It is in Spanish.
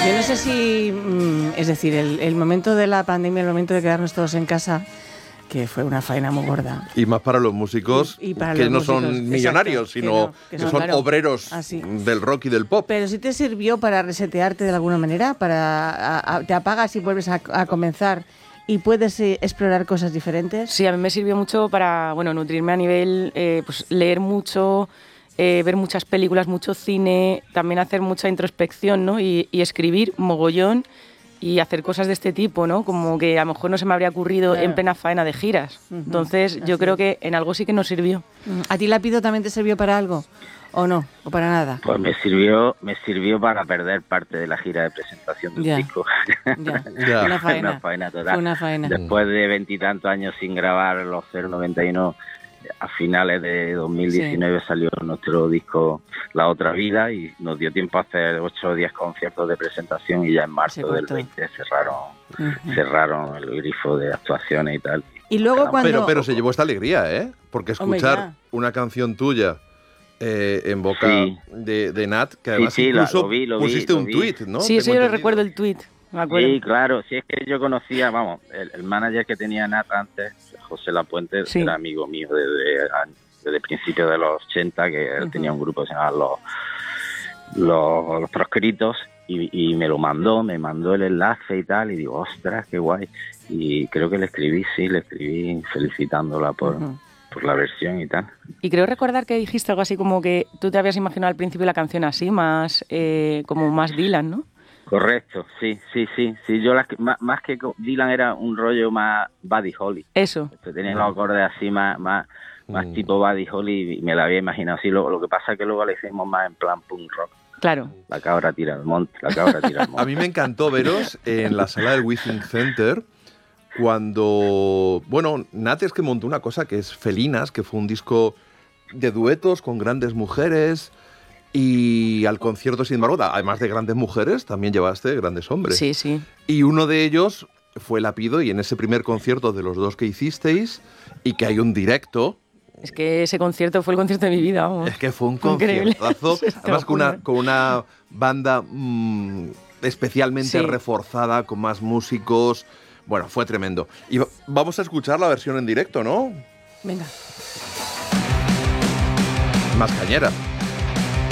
Yo no sé si, es decir, el momento de la pandemia, el momento de quedarnos todos en casa, que fue una faena muy gorda. Y más para los músicos Y para que los no músicos, son millonarios, exacto, sino que son claro, obreros así. del rock y del pop. Pero sí te sirvió para resetearte de alguna manera, te apagas y vuelves a comenzar y puedes explorar cosas diferentes. Sí, a mí me sirvió mucho para, nutrirme a nivel, pues leer mucho, ver muchas películas, mucho cine, también hacer mucha introspección, ¿no? Y escribir mogollón y hacer cosas de este tipo, ¿no? Como que a lo mejor no se me habría ocurrido en plena faena de giras. Entonces, yo creo que en algo sí que nos sirvió. ¿A ti Lápido también te sirvió para algo? ¿O no? ¿O para nada? Pues me sirvió para perder parte de la gira de presentación del disco. Ya. Una faena. Una faena total. Una faena. Después de 20 y tantos años sin grabar los 091, a finales de 2019 salió nuestro disco La Otra Vida y nos dio tiempo a hacer 8 o 10 conciertos de presentación y ya en marzo del 20 cerraron el grifo de actuaciones y tal. Y luego cuando... Pero se llevó esta alegría, ¿eh? Porque escuchar una canción tuya en boca de Nat, que además incluso lo pusiste un tuit, ¿no? Sí, eso yo lo recuerdo, el tuit. Sí, claro, sí, es que yo conocía, el manager que tenía Nat antes, José Lapuente, era amigo mío desde principios de los 80, que él tenía un grupo que se llamaba Los Proscritos, y me mandó el enlace y tal, y digo, ostras, qué guay. Y creo que le escribí felicitándola por la versión y tal. Y creo recordar que dijiste algo así como que tú te habías imaginado al principio la canción así, más como más Dylan, ¿no? Correcto, sí. Yo más que Dylan era un rollo más Buddy Holly. Eso. Tenía los acordes así más tipo Buddy Holly y me la había imaginado así. Lo que pasa es que luego le hicimos más en plan punk rock. Claro. La cabra tira al monte. A mí me encantó veros en la sala del Withing Center cuando, Nat es que montó una cosa que es Felinas, que fue un disco de duetos con grandes mujeres. Y al concierto, sin embargo, además de grandes mujeres, también llevaste grandes hombres. Sí. Y uno de ellos fue Lápido, y en ese primer concierto de los dos que hicisteis, y que hay un directo... Es que ese concierto fue el concierto de mi vida, vamos. Es que fue un conciertazo, además con una banda especialmente reforzada, con más músicos... Bueno, fue tremendo. Y vamos a escuchar la versión en directo, ¿no? Venga. Más cañera.